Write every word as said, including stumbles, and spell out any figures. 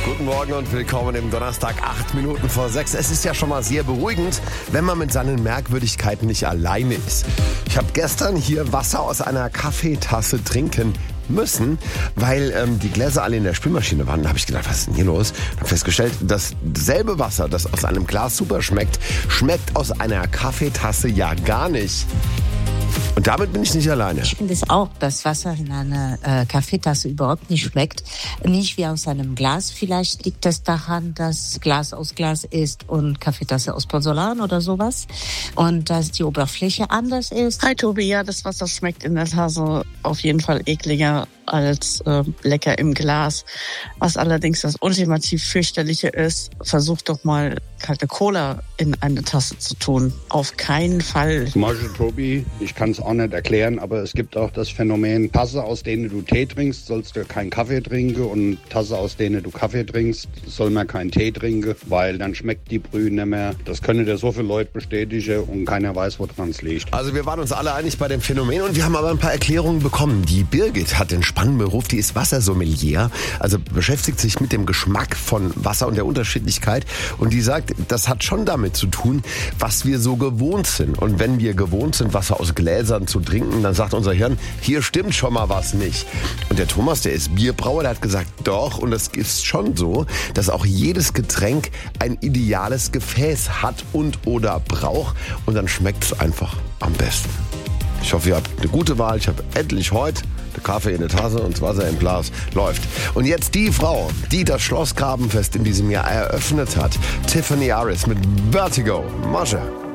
Guten Morgen und willkommen im Donnerstag, acht Minuten vor sechs. Es ist ja schon mal sehr beruhigend, wenn man mit seinen Merkwürdigkeiten nicht alleine ist. Ich habe gestern hier Wasser aus einer Kaffeetasse trinken müssen, weil ähm, die Gläser alle in der Spülmaschine waren. Da habe ich gedacht, was ist denn hier los? Ich habe festgestellt, das selbe Wasser, das aus einem Glas super schmeckt, schmeckt aus einer Kaffeetasse ja gar nicht. Und damit bin ich nicht alleine. Ich finde es auch, dass Wasser in einer äh, Kaffeetasse überhaupt nicht schmeckt. Nicht wie aus einem Glas. Vielleicht liegt das daran, dass Glas aus Glas ist und Kaffeetasse aus Porzellan oder sowas. Und dass die Oberfläche anders ist. Hi Tobi, ja, das Wasser schmeckt in der Tasse auf jeden Fall ekliger als äh, lecker im Glas. Was allerdings das ultimativ fürchterliche ist, versuch doch mal kalte Cola in eine Tasse zu tun. Auf keinen Fall. Marge Tobi, ich kann es auch nicht erklären, aber es gibt auch das Phänomen, Tasse, aus denen du Tee trinkst, sollst du keinen Kaffee trinken, und Tasse, aus denen du Kaffee trinkst, soll man keinen Tee trinken, weil dann schmeckt die Brühe nicht mehr. Das können dir so viele Leute bestätigen und keiner weiß, woran es liegt. Also wir waren uns alle einig bei dem Phänomen und wir haben aber ein paar Erklärungen bekommen. Die Birgit hat den spannenden Beruf, die ist Wassersommelier, also beschäftigt sich mit dem Geschmack von Wasser und der Unterschiedlichkeit, und die sagt, das hat schon damit zu tun, was wir so gewohnt sind. Und wenn wir gewohnt sind, Wasser aus Gläsern zu trinken, dann sagt unser Hirn, hier stimmt schon mal was nicht. Und der Thomas, der ist Bierbrauer, der hat gesagt, doch, und es ist schon so, dass auch jedes Getränk ein ideales Gefäß hat und oder braucht, und dann schmeckt es einfach am besten. Ich hoffe, ihr habt eine gute Wahl. Ich habe endlich heute den Kaffee in der Tasse und das Wasser im Glas. Läuft. Und jetzt die Frau, die das Schloss Grabenfest in diesem Jahr eröffnet hat. Tiffany Aris mit Vertigo. Masche.